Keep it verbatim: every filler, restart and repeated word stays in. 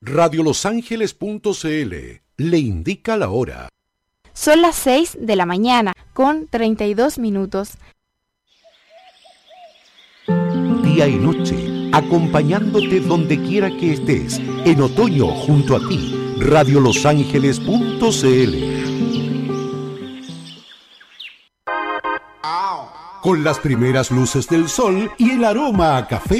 radio los ángeles punto c l le indica la hora. Son las seis de la mañana con treinta y dos minutos. Día y noche, acompañándote donde quiera que estés, en otoño junto a ti, radio los ángeles punto c l. Con las primeras luces del sol y el aroma a café